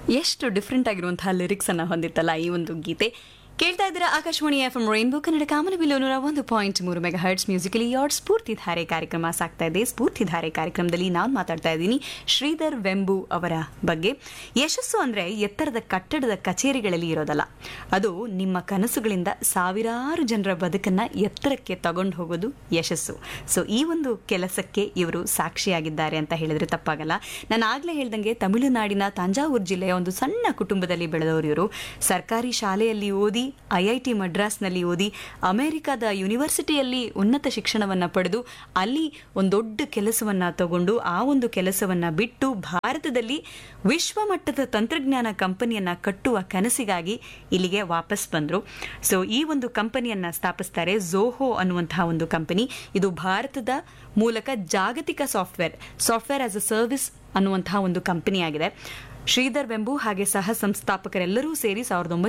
ಎಷ್ಟು ಡಿಫ್ರೆಂಟ್ ಆಗಿರುವಂತಹ ಲಿರಿಕ್ಸ್ ಅನ್ನ ಹೊಂದಿತ್ತಲ್ಲ ಈ ಒಂದು ಗೀತೆ. ಕೇಳ್ತಾ ಇದ್ದೀರಾ ಆಕಾಶವಾಣಿ ಎಫ್ಎಂ ರೈನ್ಬೋ ಕನ್ನಡ ಕಾಮನಬಿಲ್ಲು 101.3 ಮೆಗಾ ಹರ್ಟ್ಸ್ ಮ್ಯೂಸಿಕಲಿ ಯಾರ್ಡ್ ಸ್ಫೂರ್ತಿಧಾರೆ ಕಾರ್ಯಕ್ರಮ ಸಾಗ್ತಾ ಇದೆ. ಸ್ಫೂರ್ತಿಧಾರೆ ಕಾರ್ಯಕ್ರಮದಲ್ಲಿ ನಾನು ಮಾತಾಡ್ತಾ ಇದ್ದೀನಿ ಶ್ರೀಧರ್ ವೆಂಬು ಅವರ ಬಗ್ಗೆ. ಯಶಸ್ಸು ಅಂದ್ರೆ ಎತ್ತರದ ಕಟ್ಟಡದ ಕಚೇರಿಗಳಲ್ಲಿ ಇರೋದಲ್ಲ, ಅದು ನಿಮ್ಮ ಕನಸುಗಳಿಂದ ಸಾವಿರಾರು ಜನರ ಬದುಕನ್ನ ಎತ್ತರಕ್ಕೆ ತಗೊಂಡು ಹೋಗೋದು ಯಶಸ್ಸು. ಸೊ ಈ ಒಂದು ಕೆಲಸಕ್ಕೆ ಇವರು ಸಾಕ್ಷಿಯಾಗಿದ್ದಾರೆ ಅಂತ ಹೇಳಿದ್ರೆ ತಪ್ಪಾಗಲ್ಲ. ನಾನು ಆಗ್ಲೇ ಹೇಳ್ದಂಗೆ ತಮಿಳುನಾಡಿನ ತಂಜಾವೂರು ಜಿಲ್ಲೆಯ ಒಂದು ಸಣ್ಣ ಕುಟುಂಬದಲ್ಲಿ ಬೆಳೆದವರು ಇವರು. ಸರ್ಕಾರಿ ಶಾಲೆಯಲ್ಲಿ ಓದಿ, ಐಐಟಿ ಮಡ್ರಾಸ್ನಲ್ಲಿ ಓದಿ, ಅಮೆರಿಕದ ಯೂನಿವರ್ಸಿಟಿಯಲ್ಲಿ ಉನ್ನತ ಶಿಕ್ಷಣವನ್ನು ಪಡೆದು ಅಲ್ಲಿ ಒಂದು ದೊಡ್ಡ ಕೆಲಸವನ್ನ ತಗೊಂಡು ಆ ಒಂದು ಕೆಲಸವನ್ನ ಬಿಟ್ಟು ಭಾರತದಲ್ಲಿ ವಿಶ್ವಮಟ್ಟದ ತಂತ್ರಜ್ಞಾನ ಕಂಪನಿಯನ್ನ ಕಟ್ಟುವ ಕನಸಿಗಾಗಿ ಇಲ್ಲಿಗೆ ವಾಪಸ್ ಬಂದರು. ಸೊ ಈ ಒಂದು ಕಂಪನಿಯನ್ನ ಸ್ಥಾಪಿಸ್ತಾರೆ, ಝೋಹೋ ಅನ್ನುವಂತಹ ಒಂದು ಕಂಪನಿ. ಇದು ಭಾರತದ ಮೂಲಕ ಜಾಗತಿಕ ಸಾಫ್ಟ್ವೇರ್ ಆಸ್ ಅ ಸರ್ವಿಸ್ ಅನ್ನುವಂತಹ ಒಂದು ಕಂಪನಿ ಆಗಿದೆ. ಶ್ರೀಧರ್ ವೆಂಬು ಹಾಗೆ ಸಹ ಸಂಸ್ಥಾಪಕರೆಲ್ಲರೂ ಸೇರಿ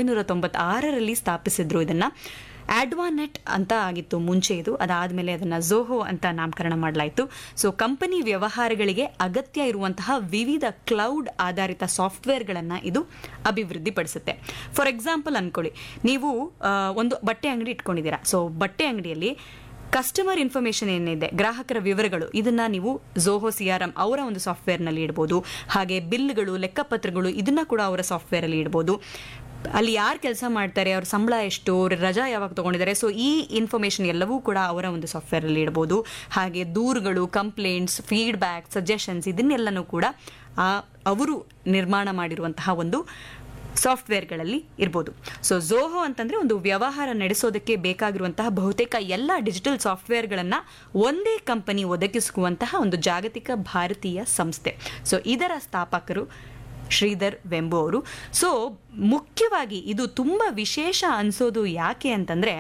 1996ರಲ್ಲಿ ಸ್ಥಾಪಿಸಿದ್ರು ಇದನ್ನ. ಆಡ್ವಾನೆಟ್ ಅಂತ ಆಗಿತ್ತು ಮುಂಚೆ ಇದು, ಅದಾದಮೇಲೆ ಅದನ್ನ ಝೋಹೋ ಅಂತ ನಾಮಕರಣ ಮಾಡಲಾಯಿತು. ಸೊ ಕಂಪನಿ ವ್ಯವಹಾರಗಳಿಗೆ ಅಗತ್ಯ ಇರುವಂತಹ ವಿವಿಧ ಕ್ಲೌಡ್ ಆಧಾರಿತ ಸಾಫ್ಟ್ವೇರ್ಗಳನ್ನು ಇದು ಅಭಿವೃದ್ಧಿಪಡಿಸುತ್ತೆ. ಫಾರ್ ಎಕ್ಸಾಂಪಲ್ ಅನ್ಕೊಳ್ಳಿ, ನೀವು ಒಂದು ಬಟ್ಟೆ ಅಂಗಡಿ ಇಟ್ಕೊಂಡಿದ್ದೀರಾ. ಸೊ ಬಟ್ಟೆ ಅಂಗಡಿಯಲ್ಲಿ ಕಸ್ಟಮರ್ ಇನ್ಫಾರ್ಮೇಶನ್ ಏನಿದೆ, ಗ್ರಾಹಕರ ವಿವರಗಳು, ಇದನ್ನ ನೀವು ಝೋಹೋ CRM ಅವರ ಒಂದು ಸಾಫ್ಟ್ವೇರ್ನಲ್ಲಿ ಇಡ್ಬೋದು. ಹಾಗೆ ಬಿಲ್ಗಳು, ಲೆಕ್ಕಪತ್ರಗಳು, ಇದನ್ನ ಕೂಡ ಅವರ ಸಾಫ್ಟ್ವೇರ್ ಅಲ್ಲಿ ಇಡ್ಬೋದು. ಅಲ್ಲಿ ಯಾರು ಕೆಲಸ ಮಾಡ್ತಾರೆ, ಅವ್ರ ಸಂಬಳ ಎಷ್ಟು, ಅವ್ರ ರಜಾ ಯಾವಾಗ ತಗೊಂಡಿದ್ದಾರೆ, ಸೊ ಈ ಇನ್ಫಾರ್ಮೇಶನ್ ಎಲ್ಲವೂ ಕೂಡ ಅವರ ಒಂದು ಸಾಫ್ಟ್ವೇರ್ ಅಲ್ಲಿ ಇಡ್ಬೋದು. ಹಾಗೆ ದೂರುಗಳು, ಕಂಪ್ಲೇಂಟ್ಸ್, ಫೀಡ್ಬ್ಯಾಕ್, ಸಜೆಷನ್ಸ್, ಇದನ್ನೆಲ್ಲನೂ ಕೂಡ ಅವರು ನಿರ್ಮಾಣ ಮಾಡಿರುವಂತಹ ಒಂದು ಸಾಫ್ಟ್ವೇರ್ಗಳಲ್ಲಿ ಇರ್ಬೋದು. ಸೊ ಝೋಹೋ ಅಂತಂದ್ರೆ ಒಂದು ವ್ಯವಹಾರ ನಡೆಸೋದಕ್ಕೆ ಬೇಕಾಗಿರುವಂತಹ ಬಹುತೇಕ ಎಲ್ಲ ಡಿಜಿಟಲ್ ಸಾಫ್ಟ್ವೇರ್ಗಳನ್ನು ಒಂದೇ ಕಂಪನಿ ಒದಗಿಸುವಂತಹ ಒಂದು ಜಾಗತಿಕ ಭಾರತೀಯ ಸಂಸ್ಥೆ. ಸೊ ಇದರ ಸ್ಥಾಪಕರು ಶ್ರೀಧರ್ ವೆಂಬು ಅವರು. ಸೊ ಮುಖ್ಯವಾಗಿ ಇದು ತುಂಬ ವಿಶೇಷ ಅನ್ಸೋದು ಯಾಕೆ ಅಂತಂದ್ರೆ,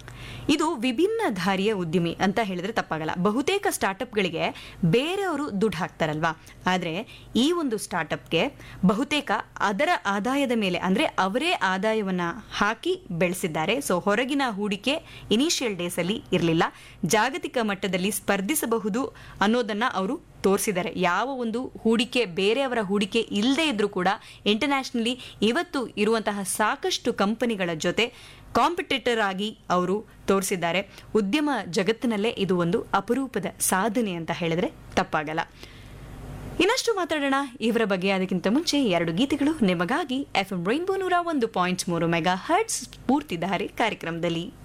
ಇದು ವಿಭಿನ್ನ ದಾರಿಯ ಉದ್ಯಮಿ ಅಂತ ಹೇಳಿದ್ರೆ ತಪ್ಪಾಗಲ್ಲ. ಬಹುತೇಕ ಸ್ಟಾರ್ಟ್ಅಪ್ಗಳಿಗೆ ಬೇರೆಯವರು ದುಡ್ಡು ಹಾಕ್ತಾರಲ್ವಾ, ಆದರೆ ಈ ಒಂದು ಸ್ಟಾರ್ಟ್ಅಪ್ಗೆ ಬಹುತೇಕ ಅದರ ಆದಾಯದ ಮೇಲೆ ಅಂದರೆ ಅವರೇ ಆದಾಯವನ್ನ ಹಾಕಿ ಬೆಳೆಸಿದ್ದಾರೆ. ಸೊ ಹೊರಗಿನ ಹೂಡಿಕೆ ಇನಿಷಿಯಲ್ ಡೇಸ್ ಅಲ್ಲಿ ಇರಲಿಲ್ಲ. ಜಾಗತಿಕ ಮಟ್ಟದಲ್ಲಿ ಸ್ಪರ್ಧಿಸಬಹುದು ಅನ್ನೋದನ್ನ ಅವರು ತೋರಿಸಿದ್ದಾರೆ. ಯಾವ ಒಂದು ಹೂಡಿಕೆ, ಬೇರೆಯವರ ಹೂಡಿಕೆ ಇಲ್ಲದೆ ಇದ್ರೂ ಕೂಡ ಇಂಟರ್ನ್ಯಾಷನಲಿ ಇವತ್ತು ಇರುವಂತಹ ಸಾಕಷ್ಟು ಕಂಪನಿಗಳ ಜೊತೆ ಕಾಂಪಿಟೇಟರ್ ಆಗಿ ಅವರು ತೋರಿಸಿದ್ದಾರೆ. ಉದ್ಯಮ ಜಗತ್ತಿನಲ್ಲೇ ಇದು ಒಂದು ಅಪರೂಪದ ಸಾಧನೆ ಅಂತ ಹೇಳಿದ್ರೆ ತಪ್ಪಾಗಲ್ಲ. ಇನ್ನಷ್ಟು ಮಾತಾಡೋಣ ಇವರ ಬಗ್ಗೆ. ಅದಕ್ಕಿಂತ ಮುಂಚೆ 2 ಗೀತೆಗಳು ನಿಮಗಾಗಿ ಎಫ್ಎಂ ರೈನ್ಬೋ 101.3 ಮೆಗಾ ಹರ್ಟ್ಸ್ ಸ್ಫೂರ್ತಿಧಾರೆ ಕಾರ್ಯಕ್ರಮದಲ್ಲಿ.